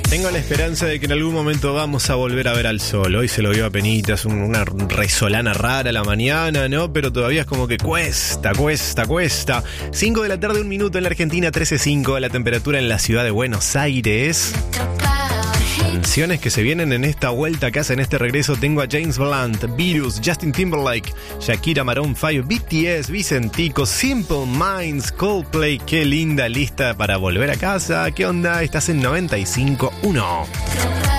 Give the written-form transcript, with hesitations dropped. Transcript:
Tengo la esperanza de que en algún momento vamos a volver a ver al sol. Hoy se lo vio a penitas, una resolana rara a la mañana, ¿no? Pero todavía es como que cuesta. 5 de la tarde, 1 minuto en la Argentina, 13:05 la temperatura en la ciudad de Buenos Aires. Canciones que se vienen en esta vuelta a casa, en este regreso. Tengo a James Blunt, Virus, Justin Timberlake, Shakira, Maroon 5, BTS, Vicentico, Simple Minds, Coldplay. Qué linda lista para volver a casa. ¿Qué onda? Estás en 95.1.